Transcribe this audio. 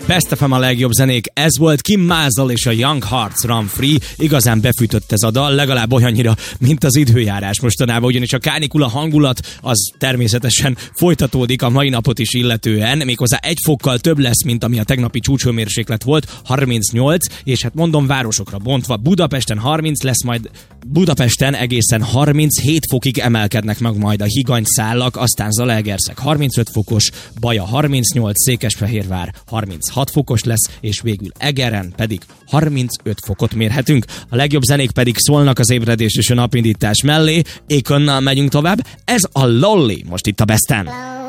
Best FM a legjobb zenék, ez volt Kim Mazel és a Young Hearts Run Free. Igazán befűtött ez a dal, legalább olyannyira, mint az időjárás mostanában, ugyanis a kánikula hangulat az természetesen folytatódik a mai napot is illetően, méghozzá 1 fokkal több lesz, mint ami a tegnapi csúcshőmérséklet volt, 38, és hát mondom városokra bontva, Budapesten 30 lesz, majd Budapesten egészen 37 fokig emelkednek meg majd a higanyszálak, aztán Zalaegerszeg 35 fokos, Baja 38, Székesfehérvár 36 fokos lesz, és végül Egeren pedig 35 fokot mérhetünk. A legjobb zenék pedig szólnak az ébredés és a napindítás mellé. Akonnal megyünk tovább. Ez a Lolly most itt a Besten.